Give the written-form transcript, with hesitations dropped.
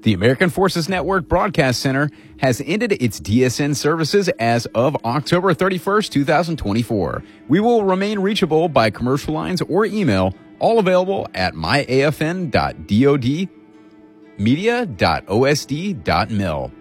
The American Forces Network Broadcast Center has ended its DSN services as of October 31st, 2024. We will remain reachable by commercial lines or email, all available at myafn.dodmedia.osd.mil.